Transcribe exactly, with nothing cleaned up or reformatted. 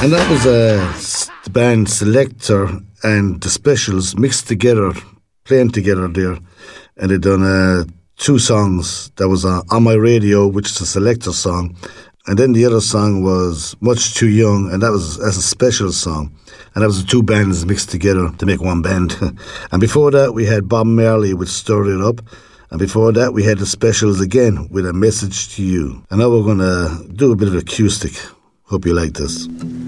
And that was uh, s- the band Selector and the Specials mixed together, playing together there. And they done uh, two songs. That was uh, On My Radio, which is a Selector song. And then the other song was Much Too Young, and that was as a special song. And that was the two bands mixed together to make one band. And before that, we had Bob Marley with Stir It Up. And before that, we had the Specials again with A Message to You. And now we're going to do a bit of acoustic. Hope you like this.